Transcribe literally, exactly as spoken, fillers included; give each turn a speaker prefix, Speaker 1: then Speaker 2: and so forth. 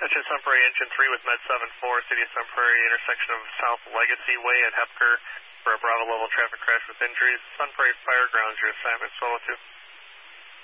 Speaker 1: Attention Sun Prairie Engine three with Med seven four, City of Sun Prairie, intersection of South Legacy Way at Hepker for a Bravo level traffic crash with injuries. Sun Prairie Fire Grounds, your assignment, twelve oh two.